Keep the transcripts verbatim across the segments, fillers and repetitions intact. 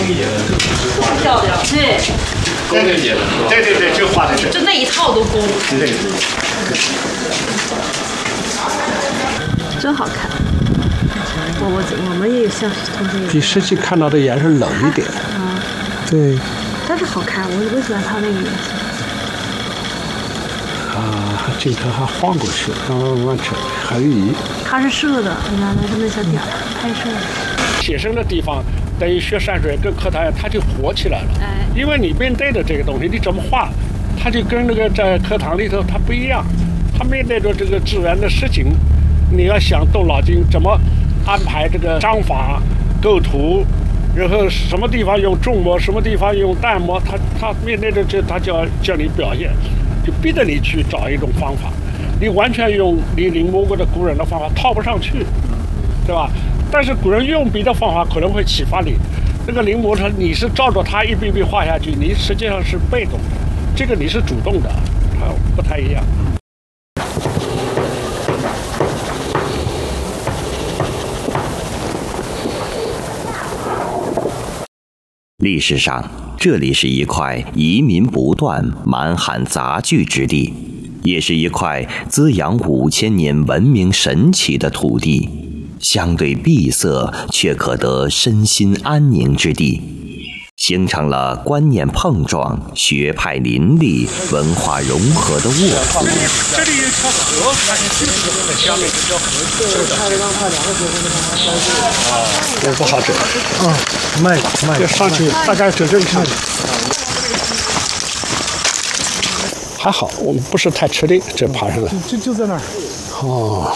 漂亮，对。 对对对，对对对，这画的是。 就那一套都勾。 对。 真好看。我我我们也有像同学。 比实际看到的颜色冷一点。 啊。 对。 但是好看，我我喜欢它那个颜色。 啊，镜头还晃过去了，慢慢慢慢扯，还有移。 它是射的，你看它是那小点儿拍摄的。 写生的地方等于学山水跟课堂，它就活起来了。 哎。 因为你面对的这个东西，你怎么画，它就跟那个在课堂里头它不一样。它面对着这个自然的事情，你要想动脑筋怎么安排这个章法、构图，然后什么地方用重墨，什么地方用淡墨，它它面对着这，它就要叫你表现。就逼着你去找一种方法，你完全用你临摹过的古人的方法套不上去，对吧？但是古人用笔的方法可能会启发你。那个临摹他，你是照着他一笔笔画下去，你实际上是被动的，这个你是主动的，它不太一样。 历史上，这里是一块移民不断、满汉杂聚之地，也是一块滋养五千年文明神奇的土地，相对闭塞却可得身心安宁之地，形成了观念碰撞、学派林立、文化融合的沃土。 这里有条河，它就是下面这条河。 也不好整。 啊，慢慢上去，大概整整看。还好，我们不是太吃力，这爬上来。 就就在那儿。 哦。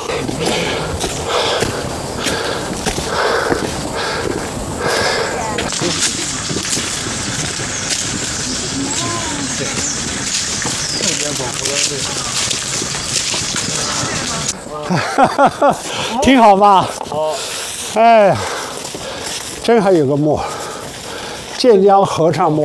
哈哈哈，挺好吧？好。哎呀，真还有个墨，建江合唱墨。